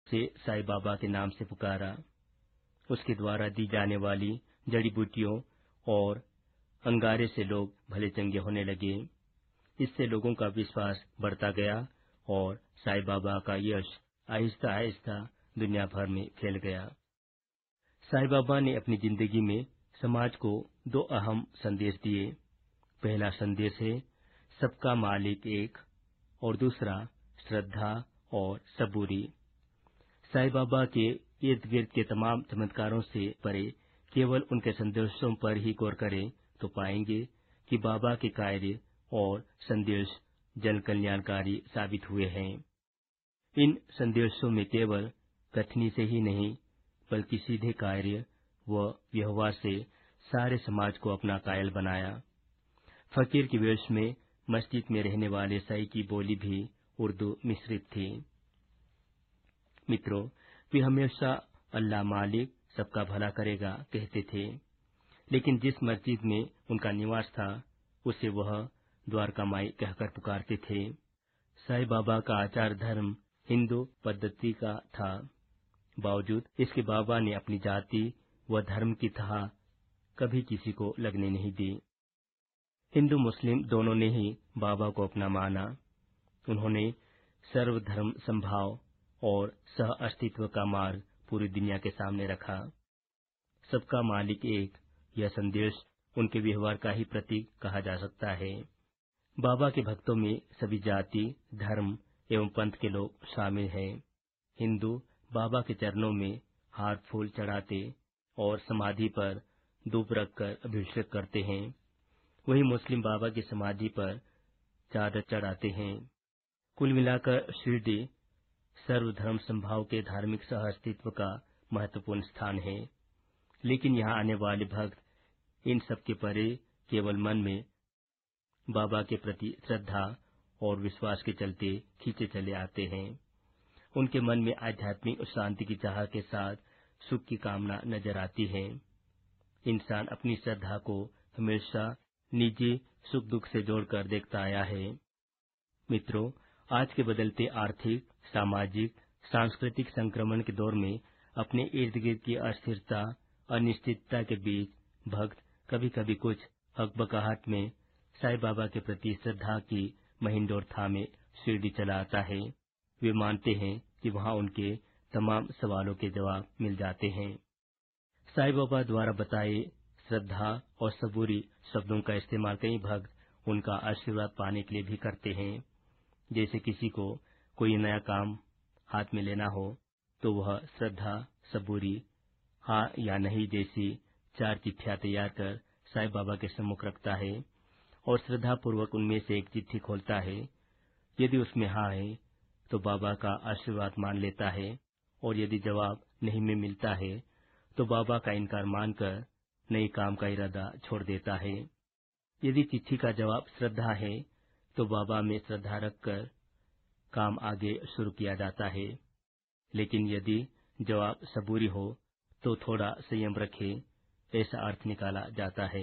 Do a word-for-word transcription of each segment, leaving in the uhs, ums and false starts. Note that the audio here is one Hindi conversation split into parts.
से साईं बाबा के नाम से पुकारा। उसके द्वारा दी जाने वाली जड़ी बूटियों और अंगारे से लोग भले चंगे होने लगे। इससे लोगों का विश्वास बढ़ता गया और साईं बाबा का यश आहिस्ता आहिस्ता दुनिया भर में फैल गया। साईं बाबा ने अपनी जिंदगी में समाज को दो अहम संदेश दिए। पहला संदेश है सबका मालिक एक और दूसरा श्रद्धा और सबूरी। साईं बाबा के इर्द गिर्द के तमाम चमत्कारों से परे केवल उनके संदेशों पर ही गौर करें तो पाएंगे कि बाबा के कार्य और संदेश जन कल्याणकारी साबित हुए हैं। इन संदेशों में केवल कथनी से ही नहीं बल्कि सीधे कार्य व व्यवहार से सारे समाज को अपना कायल बनाया। फकीर के वेश में मस्जिद में रहने वाले साईं की बोली भी उर्दू मिश्रित थी। मित्रों, वे हमेशा अल्लाह मालिक सबका भला करेगा कहते थे, लेकिन जिस मस्जिद में उनका निवास था उसे वह द्वारका माई कहकर पुकारते थे। साईं बाबा का आचार धर्म हिंदू पद्धति का था। बावजूद इसके बाबा ने अपनी जाति व धर्म की थाह कभी किसी को लगने नहीं दी। हिंदू मुस्लिम दोनों ने ही बाबा को अपना माना। उन्होंने सर्वधर्म संभाव और सह अस्तित्व का मार्ग पूरी दुनिया के सामने रखा। सबका मालिक एक, यह संदेश उनके व्यवहार का ही प्रतीक कहा जा सकता है। बाबा के भक्तों में सभी जाति, धर्म एवं पंथ के लोग शामिल हैं। हिंदू बाबा के चरणों में हार फूल चढ़ाते और समाधि पर धूप रखकर अभिषेक करते हैं। वहीं मुस्लिम बाबा की समाधि पर चादर चढ़ाते हैं। कुल मिलाकर शिरडी सर्वधर्म संभाव के धार्मिक सह अस्तित्व का महत्वपूर्ण स्थान है। लेकिन यहाँ आने वाले भक्त इन सब के परे केवल मन में बाबा के प्रति श्रद्धा और विश्वास के चलते खींचे चले आते हैं। उनके मन में आध्यात्मिक शांति की चाह के साथ सुख की कामना नजर आती है। इंसान अपनी श्रद्धा को हमेशा निजी सुख दुख से जोड़कर देखता आया है। मित्रों, आज के बदलते आर्थिक, सामाजिक, सांस्कृतिक संक्रमण के दौर में अपने इर्द गिर्द की अस्थिरता, अनिश्चितता के बीच भक्त कभी कभी कुछ हकबकाहट में साईं बाबा के प्रति श्रद्धा की महीन डोर थामे शिरडी चला आता है। वे मानते हैं कि वहां उनके तमाम सवालों के जवाब मिल जाते हैं। साईं बाबा द्वारा बताए श्रद्धा और सबूरी शब्दों का इस्तेमाल कई भक्त उनका आशीर्वाद पाने के लिए भी करते हैं। जैसे किसी को कोई नया काम हाथ में लेना हो तो वह श्रद्धा, सबूरी, हाँ या नहीं जैसी चार चिट्ठियां तैयार कर साईं बाबा के सम्मुख रखता है और श्रद्धा पूर्वक उनमें से एक चिट्ठी खोलता है। यदि उसमें हाँ है तो बाबा का आशीर्वाद मान लेता है और यदि जवाब नहीं में मिलता है तो बाबा का इनकार मानकर नए काम का इरादा छोड़ देता है। यदि चिट्ठी का जवाब श्रद्धा है तो बाबा में श्रद्धा रखकर काम आगे शुरू किया जाता है। लेकिन यदि जवाब सबूरी हो तो थोड़ा संयम रखे, ऐसा अर्थ निकाला जाता है।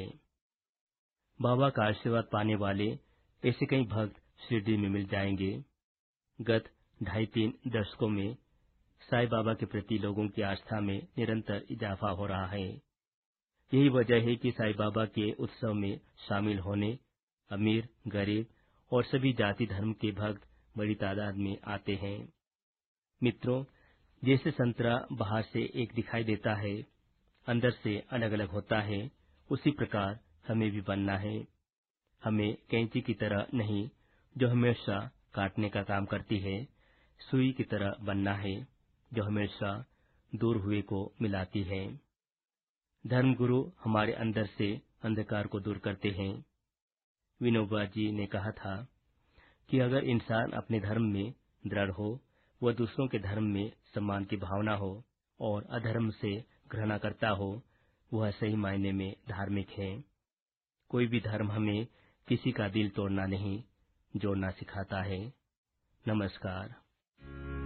बाबा का आशीर्वाद पाने वाले ऐसे कई भक्त शिरडी में मिल जाएंगे। गत ढाई तीन दशकों में साईं बाबा के प्रति लोगों की आस्था में निरंतर इजाफा हो रहा है। यही वजह है कि साईं बाबा के उत्सव में शामिल होने अमीर, गरीब और सभी जाति धर्म के भक्त बड़ी तादाद में आते हैं। मित्रों, जैसे संतरा बाहर से एक दिखाई देता है, अंदर से अलग अलग होता है, उसी प्रकार हमें भी बनना है। हमें कैंची की तरह नहीं, जो हमेशा काटने का काम करती है, सुई की तरह बनना है, जो हमेशा दूर हुए को मिलाती है। धर्मगुरु हमारे अंदर से अंधकार को दूर करते हैं। विनोबा जी ने कहा था कि अगर इंसान अपने धर्म में दृढ़ हो, वह दूसरों के धर्म में सम्मान की भावना हो और अधर्म से घृणा करता हो, वह सही मायने में धार्मिक है। कोई भी धर्म हमें किसी का दिल तोड़ना नहीं, जोड़ना सिखाता है। नमस्कार।